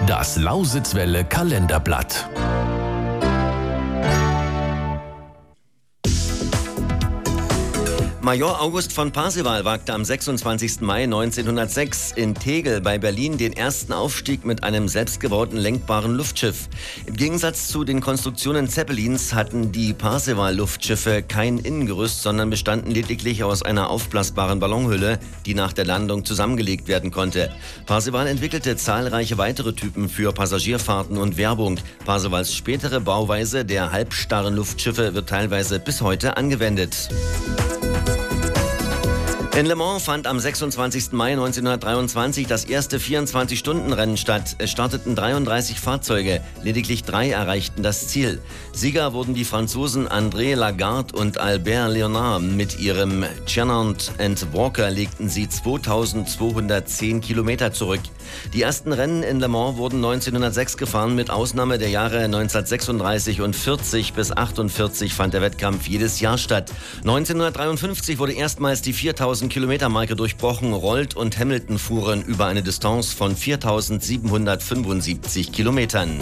Das Lausitzwelle Kalenderblatt. Major August von Parzival wagte am 26. Mai 1906 in Tegel bei Berlin den ersten Aufstieg mit einem selbstgebauten lenkbaren Luftschiff. Im Gegensatz zu den Konstruktionen Zeppelins hatten die Parzival-Luftschiffe kein Innengerüst, sondern bestanden lediglich aus einer aufblasbaren Ballonhülle, die nach der Landung zusammengelegt werden konnte. Parzival entwickelte zahlreiche weitere Typen für Passagierfahrten und Werbung. Parzivals spätere Bauweise der halbstarren Luftschiffe wird teilweise bis heute angewendet. In Le Mans fand am 26. Mai 1923 das erste 24-Stunden-Rennen statt. Es starteten 33 Fahrzeuge, lediglich 3 erreichten das Ziel. Sieger wurden die Franzosen André Lagarde und Albert Léonard. Mit ihrem Gernot & Walker legten sie 2210 Kilometer zurück. Die ersten Rennen in Le Mans wurden 1906 gefahren, mit Ausnahme der Jahre 1936 und 40 bis 48 fand der Wettkampf jedes Jahr statt. 1953 wurde erstmals die 4000-Kilometer-Marke durchbrochen. Rollt und Hamilton fuhren über eine Distanz von 4775 Kilometern.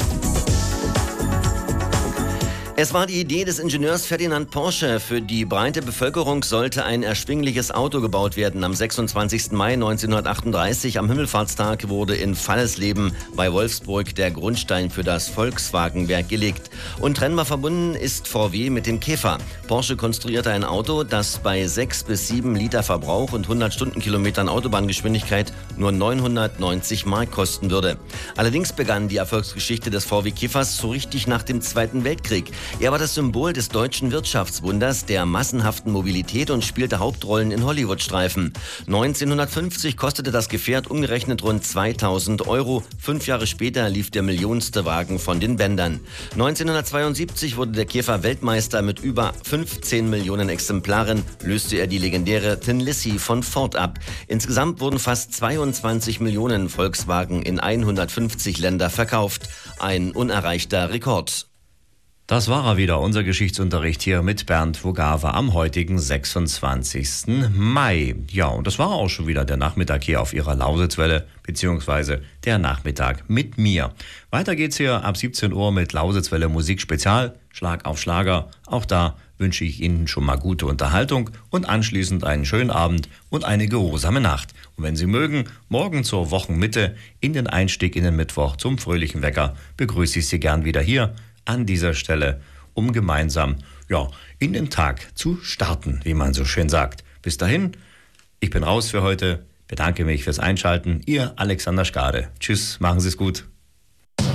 Es war die Idee des Ingenieurs Ferdinand Porsche. Für die breite Bevölkerung sollte ein erschwingliches Auto gebaut werden. Am 26. Mai 1938, am Himmelfahrtstag, wurde in Fallesleben bei Wolfsburg der Grundstein für das Volkswagenwerk gelegt. Untrennbar verbunden ist VW mit dem Käfer. Porsche konstruierte ein Auto, das bei 6 bis 7 Liter Verbrauch und 100 Stundenkilometern Autobahngeschwindigkeit nur 990 Mark kosten würde. Allerdings begann die Erfolgsgeschichte des VW Käfers so richtig nach dem Zweiten Weltkrieg. Er war das Symbol des deutschen Wirtschaftswunders, der massenhaften Mobilität und spielte Hauptrollen in Hollywood-Streifen. 1950 kostete das Gefährt umgerechnet rund 2000 Euro. 5 Jahre später lief der millionste Wagen von den Bändern. 1972 wurde der Käfer Weltmeister. Mit über 15 Millionen Exemplaren löste er die legendäre Thin Lizzy von Ford ab. Insgesamt wurden fast 22 Millionen Volkswagen in 150 Länder verkauft. Ein unerreichter Rekord. Das war er wieder, unser Geschichtsunterricht hier mit Bernd Vogawa am heutigen 26. Mai. Ja, und das war auch schon wieder der Nachmittag hier auf Ihrer Lausitzwelle, beziehungsweise der Nachmittag mit mir. Weiter geht's hier ab 17 Uhr mit Lausitzwelle Musik Spezial, Schlag auf Schlager. Auch da wünsche ich Ihnen schon mal gute Unterhaltung und anschließend einen schönen Abend und eine geruhsame Nacht. Und wenn Sie mögen, morgen zur Wochenmitte in den Einstieg in den Mittwoch zum fröhlichen Wecker begrüße ich Sie gern wieder hier an dieser Stelle, um gemeinsam in den Tag zu starten, wie man so schön sagt. Bis dahin, ich bin raus für heute, bedanke mich fürs Einschalten. Ihr Alexander Skade. Tschüss, machen Sie es gut.